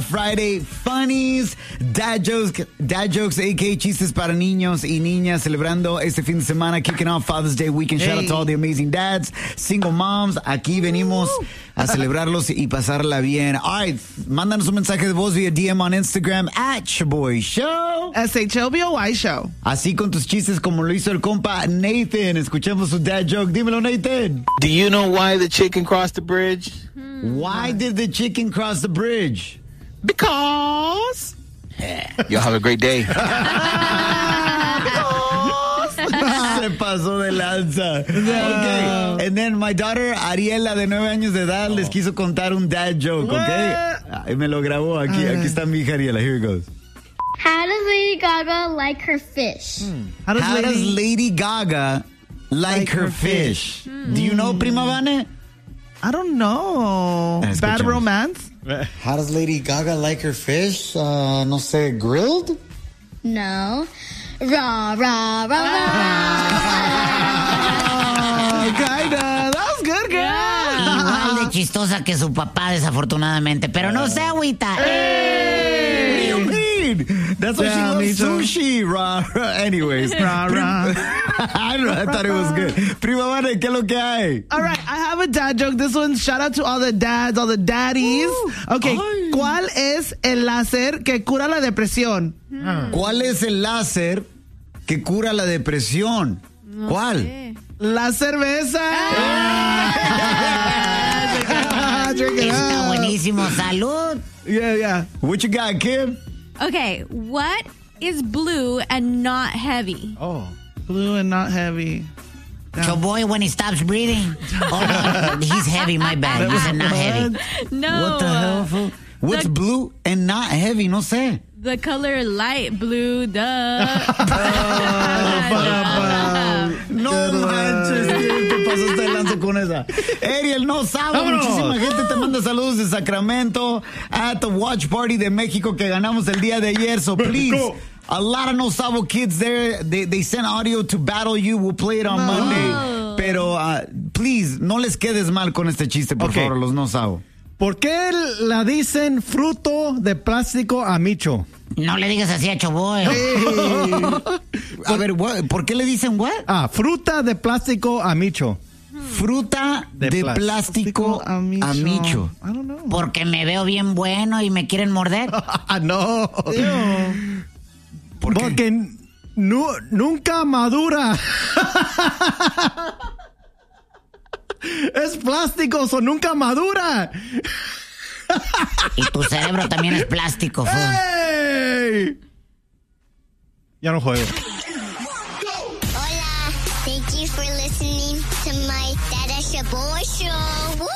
Friday Funnies, Dad Jokes, a.k.a. chistes para niños y niñas, celebrando este fin de semana, kicking off Father's Day weekend. Shout out to all the amazing dads, single moms. Aquí venimos a celebrarlos y pasarla bien. All right, mándanos un mensaje de voz vía DM on Instagram @Shaboy Show. SHOBOY Show. Así con tus chistes como lo hizo el compa Nathan. Escuchemos su dad joke. Dímelo, Nathan. Do you know why the chicken crossed the bridge? Why did the chicken cross the bridge? Because. Y'all have a great day. Se pasó de lanza. Okay. And then my daughter, Ariela, de 9 años de edad, les quiso contar un dad joke, ¿ok? Y me lo grabó. Aquí está mi hija Ariela. Here it goes. How does Lady Gaga like her fish? How does Lady Gaga like her fish? Do you know, Prima Vane? I don't know. Bad Romance? How does Lady Gaga like her fish? No sé, grilled? No. Rah, rah, rah, rah. Kinda. That was good, girl. Igual de chistosa que su papá, desafortunadamente. Pero no se agüita. What do you mean? That's why she loves sushi. Rah, rah. Anyways. Rah, rah. I don't know. I thought it was good. Prima Vane, ¿qué es lo que hay? All right, I have a dad joke. This one, shout out to all the dads, all the daddies. Okay, ¿cuál es el láser que cura la depresión? ¿Cuál es el láser que cura la depresión? ¿Cuál? La cerveza. Está buenísimo. Salud. Yeah. What you got, Kim? Okay, what is blue and not heavy? Oh, blue and not heavy. Showboy when he stops breathing. Oh, no, he's heavy, my bad. You said not heavy. No. What the hell, fool? What's blue and not heavy? No sé. The color light blue, duh. No manches, te pasaste de lanza con esa. Ariel, no sabe. Muchísima gente te manda saludos de Sacramento, at the watch party de México que ganamos el día de ayer. So please, a lot of No Sabo kids there. They sent audio to battle you. We'll play it on Monday. Pero please, no les quedes mal con este chiste, por favor, los No Sabo. ¿Por qué la dicen fruto de plástico a Micho? No le digas así a Showboy. A ver, ¿por qué le dicen what? Fruta de plástico a Micho. Fruta de plástico a Micho. I don't know. Porque me veo bien bueno y me quieren morder. No. Porque nunca madura. Es plástico, nunca madura. Y tu cerebro también es plástico, fool. ¡Hey! Ya no juego. Hola, thank you for listening to my Dada Shaboy Show. Woo!